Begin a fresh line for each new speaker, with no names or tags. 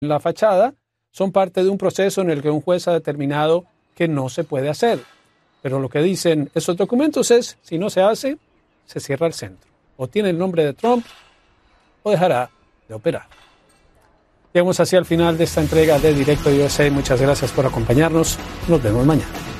la fachada son parte de un proceso en el que un juez ha determinado que no se puede hacer. Pero lo que dicen esos documentos es, si no se hace, se cierra el centro. O tiene el nombre de Trump o dejará de operar. Llegamos así al final de esta entrega de Directo USA. Muchas gracias por acompañarnos. Nos vemos mañana.